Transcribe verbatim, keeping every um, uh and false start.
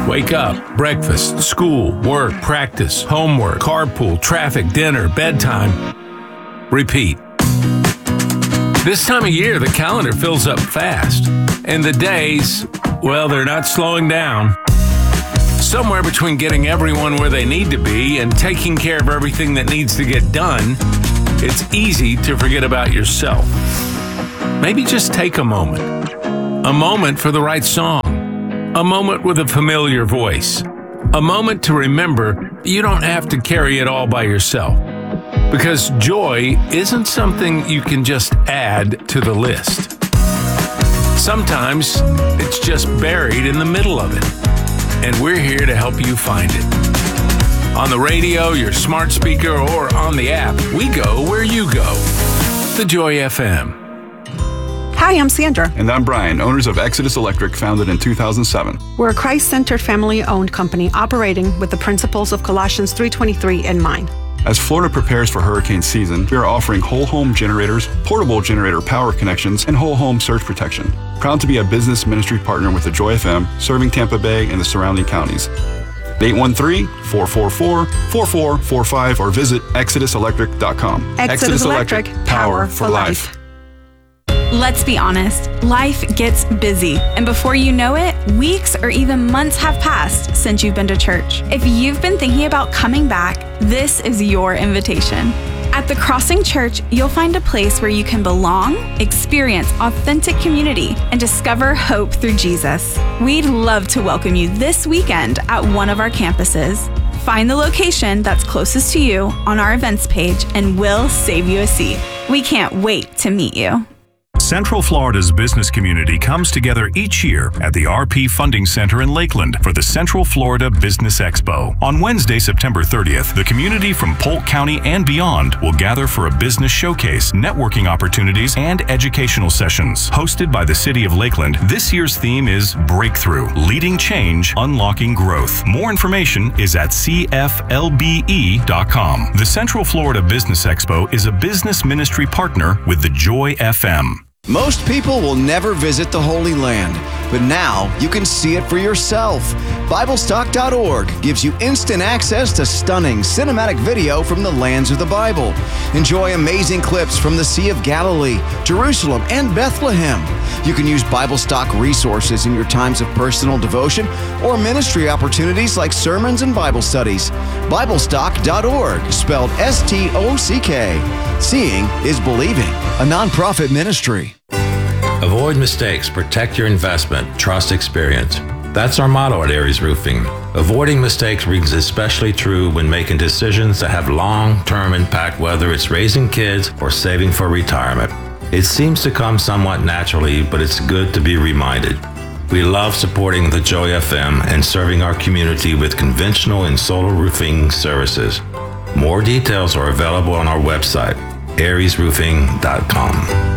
Wake up, breakfast, school, work, practice, homework, carpool, traffic, dinner, bedtime. Repeat. This time of year, the calendar fills up fast, and the days, well, they're not slowing down. Somewhere between getting everyone where they need to be and taking care of everything that needs to get done, it's easy to forget about yourself. Maybe just take a moment. A moment for the right song. A moment with a familiar voice. A moment to remember you don't have to carry it all by yourself. Because joy isn't something you can just add to the list. Sometimes it's just buried in the middle of it. And we're here to help you find it. On the radio, your smart speaker, or on the app, we go where you go. The Joy F M. Hi, I'm Sandra. And I'm Brian, owners of Exodus Electric, founded in two thousand seven. We're a Christ-centered, family-owned company operating with the principles of Colossians three twenty-three in mind. As Florida prepares for hurricane season, we are offering whole home generators, portable generator power connections, and whole home surge protection. Proud to be a business ministry partner with the Joy F M, serving Tampa Bay and the surrounding counties. eight one three, four four four, four four four five or visit exodus electric dot com. Exodus, Exodus Electric, Electric, power for life. Let's be honest, life gets busy, and before you know it, weeks or even months have passed since you've been to church. If you've been thinking about coming back, this is your invitation. At the Crossing Church, you'll find a place where you can belong, experience authentic community, and discover hope through Jesus. We'd love to welcome you this weekend at one of our campuses. Find the location that's closest to you on our events page, and we'll save you a seat. We can't wait to meet you. Central Florida's business community comes together each year at the R P Funding Center in Lakeland for the Central Florida Business Expo. On Wednesday, September thirtieth, the community from Polk County and beyond will gather for a business showcase, networking opportunities, and educational sessions. Hosted by the City of Lakeland, this year's theme is Breakthrough, Leading Change, Unlocking Growth. More information is at c f l b e dot com. The Central Florida Business Expo is a business ministry partner with the Joy F M. Most people will never visit the Holy Land, but now you can see it for yourself. Bible Stock dot org gives you instant access to stunning cinematic video from the lands of the Bible. Enjoy amazing clips from the Sea of Galilee, Jerusalem, and Bethlehem. You can use Bible Stock resources in your times of personal devotion or ministry opportunities like sermons and Bible studies. Bible Stock dot org, spelled S T O C K. Seeing is believing, a nonprofit ministry. Avoid mistakes, protect your investment, trust experience. That's our motto at Aries Roofing. Avoiding mistakes rings especially true when making decisions that have long-term impact, whether it's raising kids or saving for retirement. It seems to come somewhat naturally, but it's good to be reminded. We love supporting the Joy F M and serving our community with conventional and solar roofing services. More details are available on our website, aries roofing dot com.